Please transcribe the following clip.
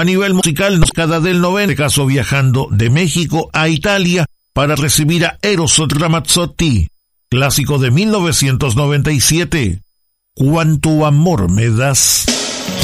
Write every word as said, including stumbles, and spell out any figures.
A nivel musical, Noscada del noventa, en este caso viajando de México a Italia para recibir a Eros Ramazzotti, clásico de mil novecientos noventa y siete, Cuánto amor me das.